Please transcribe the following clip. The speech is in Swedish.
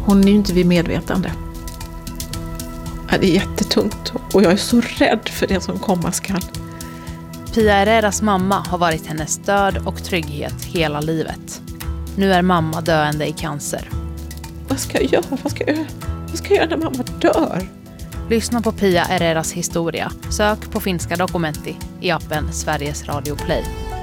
Hon är ju inte vid medvetande. Ja, det är jättetungt och jag är så rädd för det som komma skall. Pia Herreras mamma har varit hennes stöd och trygghet hela livet. Nu är mamma döende i cancer. Vad ska jag göra? Vad ska jag göra när mamma dör? Lyssna på Pia Herreras historia. Sök på finska Dokumenti i appen Sveriges Radio Play.